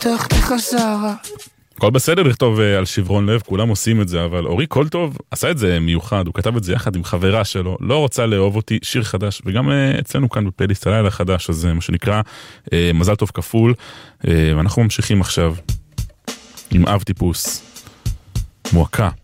פותח לי חזרה. הכל בסדר לכתוב על שברון לב, כולם עושים את זה, אבל אורי קולטוב עשה את זה מיוחד, הוא כתב את זה יחד עם חברה שלו, לא רוצה לאהוב אותי, שיר חדש, וגם אצלנו כאן בפלייליסט הלילה החדש, אז מה שנקרא מזל טוב כפול, ואנחנו ממשיכים עכשיו עם אב טיפוס, מועקה.